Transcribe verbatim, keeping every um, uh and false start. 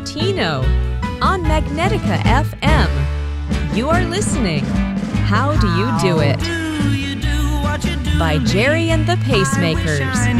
Latino on Magnetica F M. You are listening How Do You Do It by Jerry and the Pacemakers.